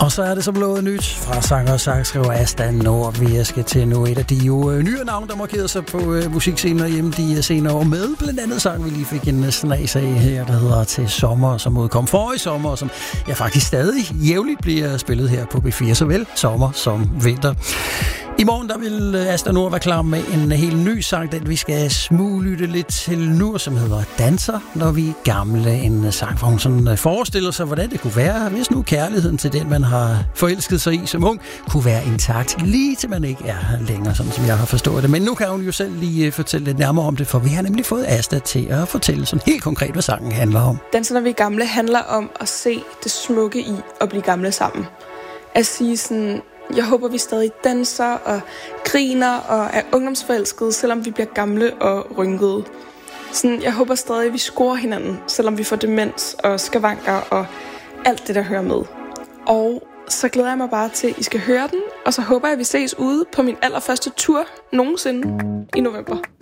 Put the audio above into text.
Og så er det som lovet nyt fra sanger og sangskriver Asta Nord. Vi skal til nu et af de nye navne, der markerede sig på musikscenen hjemme de senere år med. Blandt andet sang, vi lige fik en snas af her, der hedder Til Sommer, som udkom forrige sommer, og som faktisk stadig jævnligt bliver spillet her på B4, såvel sommer som vinter. I morgen der vil Asta Nord være klar med en helt ny sang, den vi skal smuglytte lidt til nu, som hedder Danser, når vi er gamle. En sang, hvor hun sådan forestiller sig, hvordan det kunne være, hvis nu kærligheden til den, man har forelsket sig i som ung, kunne være intakt, lige til man ikke er her længere, sådan som jeg har forstået det. Men nu kan hun jo selv lige fortælle lidt nærmere om det, for vi har nemlig fået Asta til at fortælle sådan helt konkret, hvad sangen handler om. Danser, når vi er gamle, handler om at se det smukke i at blive gamle sammen. At sige sådan, jeg håber, vi stadig danser og griner og er ungdomsforelskede, selvom vi bliver gamle og rynkede. Sådan, jeg håber stadig, vi scorer hinanden, selvom vi får demens og skavanker og alt det, der hører med. Og så glæder jeg mig bare til, at I skal høre den, og så håber jeg, at vi ses ude på min allerførste tur nogensinde i november.